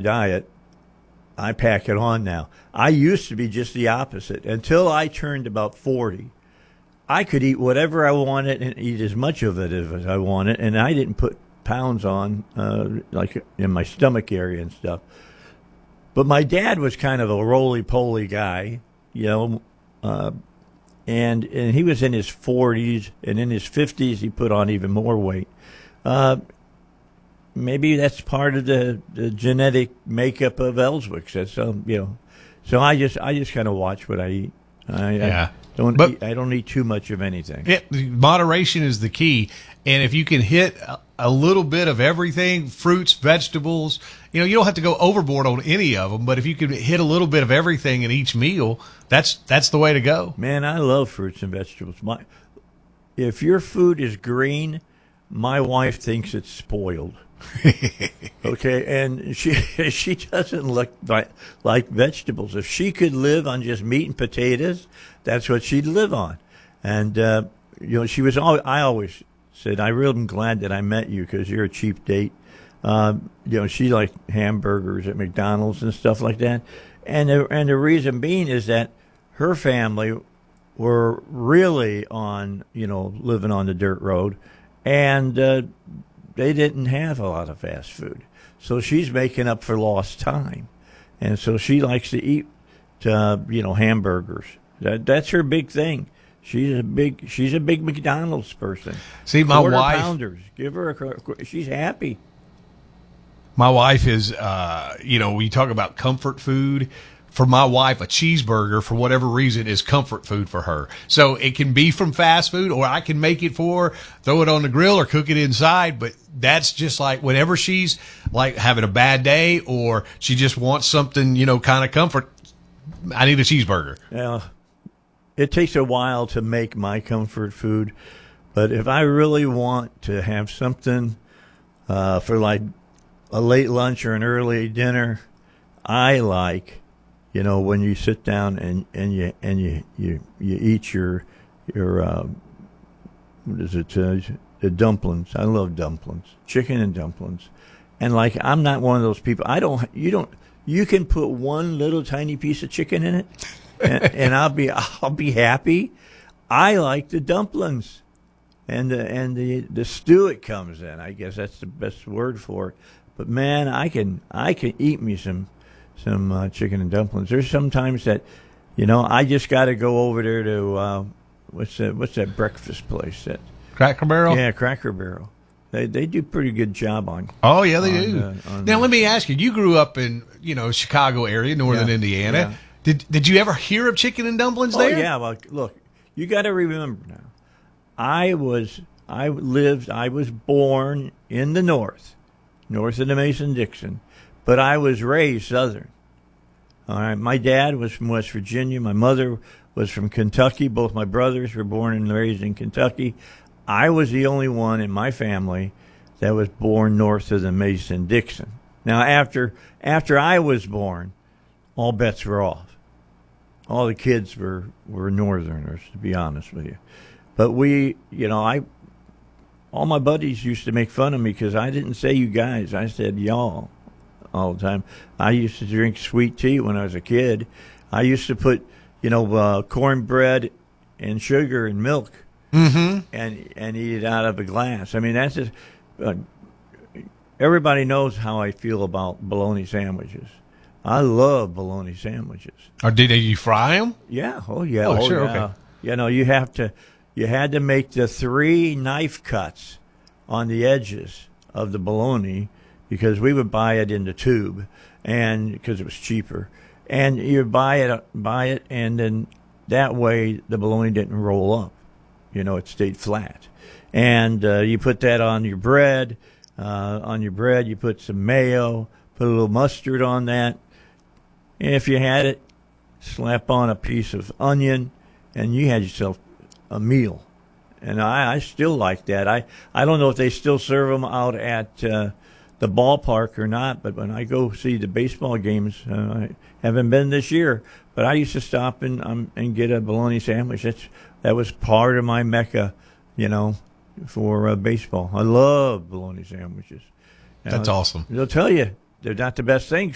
diet, I pack it on now. I used to be just the opposite. Until I turned about 40, I could eat whatever I wanted and eat as much of it as I wanted, and I didn't put pounds on, like in my stomach area and stuff. But my dad was kind of a roly-poly guy, and he was in his 40s, and in his 50s he put on even more weight. Maybe that's part of the genetic makeup of Ellswick. So I just kind of watch what I eat. I don't eat too much of anything. Moderation is the key, and if you can hit a little bit of everything, fruits, vegetables, you don't have to go overboard on any of them, but if you can hit a little bit of everything in each meal, that's the way to go. Man, I love fruits and vegetables. If your food is green, my wife thinks it's spoiled. Okay, and she doesn't look like vegetables. If she could live on just meat and potatoes, that's what she'd live on. And she was I always said, I really am glad that I met you because you're a cheap date. She liked hamburgers at McDonald's and stuff like that. And the reason being is that her family were really on, living on the dirt road, and they didn't have a lot of fast food. So she's making up for lost time. And so she likes to eat, hamburgers. That's her big thing. She's a big McDonald's person. See, my wife, pounders. Give her she's happy. My wife is, we talk about comfort food. For my wife, a cheeseburger, for whatever reason, is comfort food for her. So it can be from fast food, or I can make it for her, throw it on the grill, or cook it inside. But that's just like whenever she's like having a bad day, or she just wants something, kind of comfort, I need a cheeseburger. Yeah. It takes a while to make my comfort food, but if I really want to have something for like a late lunch or an early dinner, I like, when you sit down and you eat your what is it, the dumplings. I love dumplings, chicken and dumplings, and like I'm not one of those people. You can put one little tiny piece of chicken in it. and I'll be happy. I like the dumplings, and the stew it comes in. I guess that's the best word for it. But man, I can eat me some chicken and dumplings. There's sometimes that, I just got to go over there to what's that breakfast place that Cracker Barrel? Yeah, Cracker Barrel. They do a pretty good job on. Oh yeah, they do. Now let me ask you. You grew up in Chicago area, northern Indiana. Yeah. Did you ever hear of chicken and dumplings there? Oh yeah. Well, look, you got to remember now. I was born in the north of the Mason-Dixon, but I was raised southern. All right. My dad was from West Virginia. My mother was from Kentucky. Both my brothers were born and raised in Kentucky. I was the only one in my family that was born north of the Mason-Dixon. Now, after I was born, all bets were off. All the kids were northerners, to be honest with you. But all my buddies used to make fun of me because I didn't say you guys. I said y'all all the time. I used to drink sweet tea when I was a kid. I used to put, cornbread and sugar and milk and eat it out of a glass. I mean, that's just everybody knows how I feel about bologna sandwiches. I love bologna sandwiches. Or did you fry them? Yeah. Oh, yeah. Oh, sure. Yeah. Okay. You had to make the 3 knife cuts on the edges of the bologna because we would buy it in the tube, and because it was cheaper. And you buy it, and then that way the bologna didn't roll up. It stayed flat. And you put that on your bread. You put some mayo, put a little mustard on that. And if you had it, slap on a piece of onion, and you had yourself a meal. And I still like that. I don't know if they still serve them out at the ballpark or not, but when I go see the baseball games, I haven't been this year, but I used to stop and get a bologna sandwich. That was part of my mecca, for baseball. I love bologna sandwiches. That's awesome. They'll tell you they're not the best thing